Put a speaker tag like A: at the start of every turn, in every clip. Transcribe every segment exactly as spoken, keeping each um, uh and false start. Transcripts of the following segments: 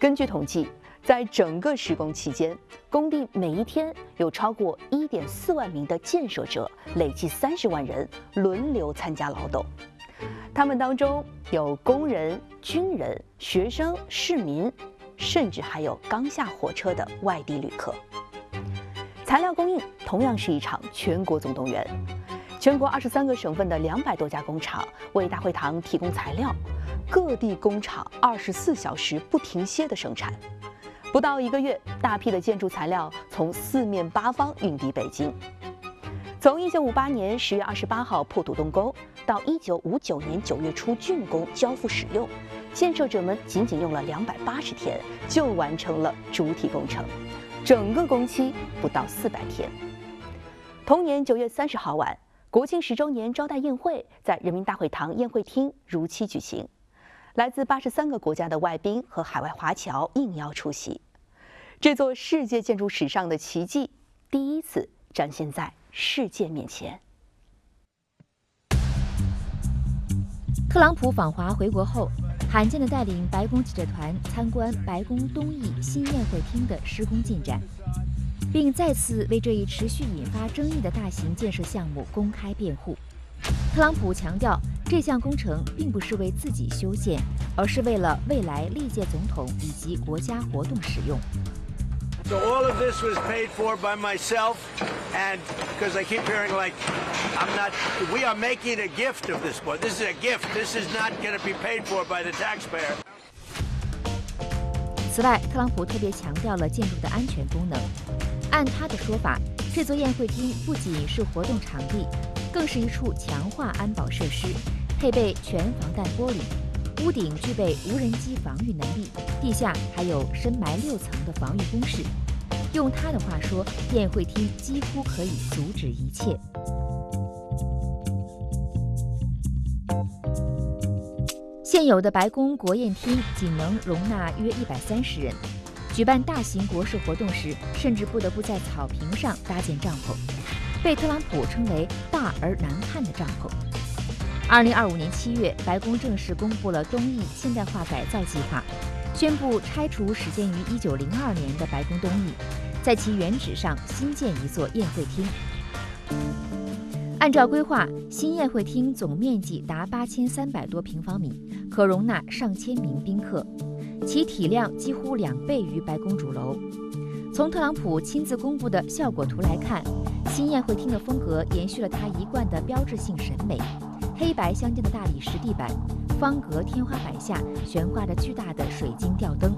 A: 根据统计，在整个施工期间，工地每一天有超过一点四万名的建设者，累计三十万人轮流参加劳动。他们当中有工人、军人、学生、市民，甚至还有刚下火车的外地旅客。材料供应同样是一场全国总动员。全国二十三个省份的两百多家工厂为大会堂提供材料，各地工厂二十四小时不停歇的生产。不到一个月，大批的建筑材料从四面八方运抵北京。从一九五八年十月二十八号破土动工到一九五九年九月初竣工交付使用，建设者们仅仅用了两百八十天就完成了主体工程，整个工期不到四百天。同年九月三十号晚，国庆十周年招待宴会在人民大会堂宴会厅如期举行，来自八十三个国家的外宾和海外华侨应邀出席。这座世界建筑史上的奇迹，第一次展现在世界面前。
B: 特朗普访华回国后，罕见地带领白宫记者团参观白宫东翼新宴会厅的施工进展，并再次为这一持续引发争议的大型建设项目公开辩护。特朗普强调，这项工程并不是为自己修建，而是为了未来历届总统以及国家活动使用。
C: So all of this was paid for by myself, and because I keep hearing like, I'm not, we are making a gift of this one. This is a gift. This is not going to be paid for by the taxpayer.
B: 此外，特朗普特别强调了建筑的安全功能。按他的说法，这座宴会厅不仅是活动场地，更是一处强化安保设施，配备全防弹玻璃。屋顶具备无人机防御能力，地下还有深埋六层的防御工事。用他的话说，宴会厅几乎可以阻止一切。现有的白宫国宴厅仅能容纳约一百三十人，举办大型国事活动时，甚至不得不在草坪上搭建帐篷，被特朗普称为大而难看的帐篷。二零二五年七月，白宫正式公布了东翼现代化改造计划，宣布拆除始建于一九零二年的白宫东翼，在其原址上新建一座宴会厅。按照规划，新宴会厅总面积达八千三百多平方米，可容纳上千名宾客，其体量几乎两倍于白宫主楼。从特朗普亲自公布的效果图来看，新宴会厅的风格延续了他一贯的标志性审美。黑白相间的大理石地板，方格天花板下悬挂着巨大的水晶吊灯。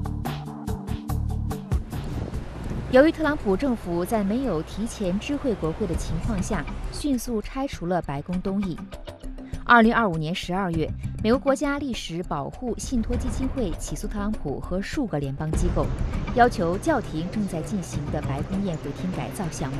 B: 由于特朗普政府在没有提前知会国会的情况下，迅速拆除了白宫东翼。二零二五年十二月，美国国家历史保护信托基金会起诉特朗普和数个联邦机构，要求叫停正在进行的白宫宴会厅改造项目。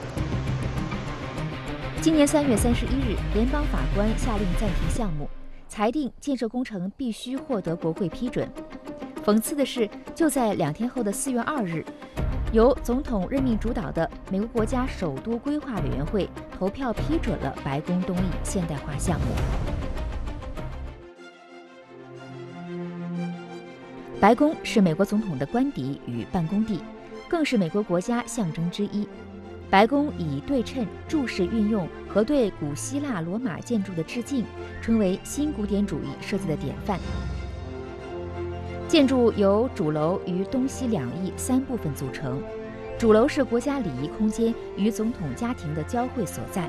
B: 今年三月三十一日，联邦法官下令暂停项目，裁定建设工程必须获得国会批准。讽刺的是，就在两天后的四月二日，由总统任命主导的美国国家首都规划委员会投票批准了白宫东翼现代化项目。白宫是美国总统的官邸与办公地，更是美国国家象征之一。白宫以对称、注释运用和对古希腊罗马建筑的致敬，成为新古典主义设计的典范。建筑由主楼与东西两翼三部分组成，主楼是国家礼仪空间与总统家庭的交汇所在，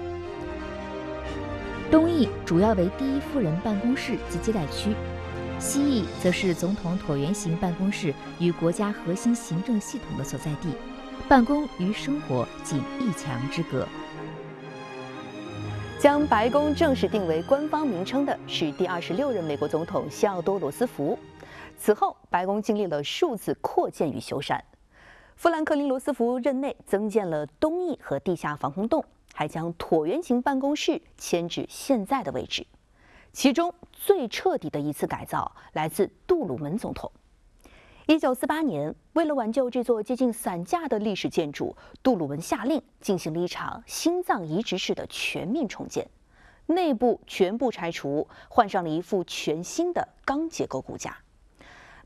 B: 东翼主要为第一夫人办公室及接待区，西翼则是总统椭圆形办公室与国家核心行政系统的所在地。办公与生活仅一墙之隔。
A: 将白宫正式定为官方名称的是第二十六任美国总统西奥多·罗斯福。此后，白宫经历了数次扩建与修缮。富兰克林·罗斯福任内增建了东翼和地下防空洞，还将椭圆形办公室迁至现在的位置。其中最彻底的一次改造来自杜鲁门总统。一九四八年，为了挽救这座接近散架的历史建筑，杜鲁门下令进行了一场心脏移植式的全面重建，内部全部拆除，换上了一副全新的钢结构骨架。